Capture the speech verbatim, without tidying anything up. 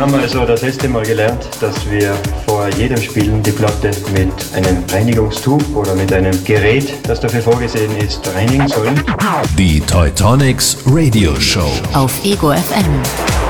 haben wir also das letzte Mal gelernt, dass wir vor jedem Spielen die Platte mit einem Reinigungstuch oder mit einem Gerät, das dafür vorgesehen ist, reinigen sollen. Die Teutonics Radio Show auf Ego F M.